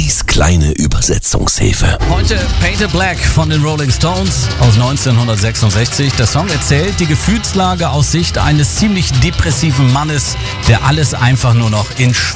Ollis kleine Übersetzungshilfe. Heute Painted Black von den Rolling Stones aus 1966. Der Song erzählt die Gefühlslage aus Sicht eines ziemlich depressiven Mannes, der alles einfach nur noch in